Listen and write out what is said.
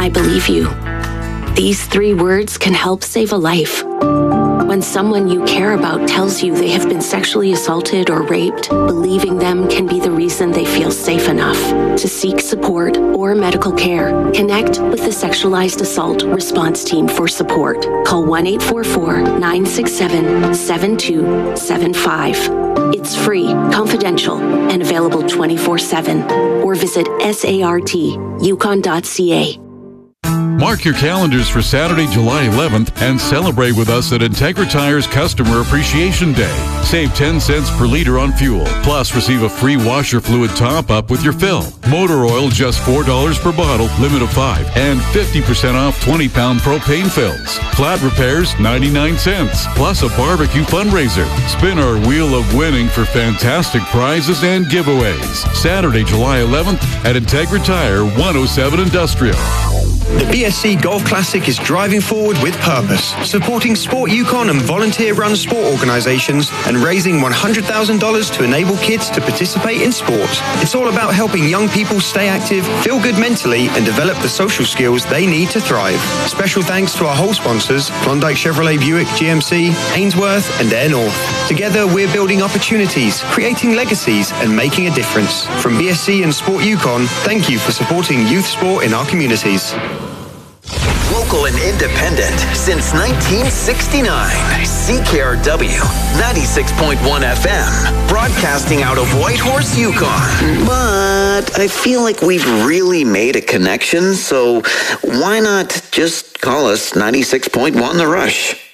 I believe you. These 3 words can help save a life. When someone you care about tells you they have been sexually assaulted or raped, believing them can be the reason they feel safe enough to seek support or medical care. Connect with the Sexualized Assault Response Team for support. Call 1-844-967-7275. It's free, confidential, and available 24/7. Or visit sartyukon.ca. Mark your calendars for Saturday, July 11th and celebrate with us at Integra Tire's Customer Appreciation Day. Save 10 cents per liter on fuel. Plus, receive a free washer fluid top-up with your fill. Motor oil just $4 per bottle, limit of 5, and 50% off 20-pound propane fills. Flat repairs, 99 cents, plus a barbecue fundraiser. Spin our wheel of winning for fantastic prizes and giveaways. Saturday, July 11th at Integra Tire, 107 Industrial. The BSC Golf Classic is driving forward with purpose, supporting Sport Yukon and volunteer-run sport organizations and raising $100,000 to enable kids to participate in sport. It's all about helping young people stay active, feel good mentally, and develop the social skills they need to thrive. Special thanks to our whole sponsors, Klondike Chevrolet Buick GMC, Ainsworth, and Air North. Together, we're building opportunities, creating legacies, and making a difference. From BSC and Sport Yukon, thank you for supporting youth sport in our communities. Local and independent since 1969. CKRW 96.1 FM. Broadcasting out of Whitehorse, Yukon. But I feel like we've really made a connection, so why not just call us 96.1 The Rush?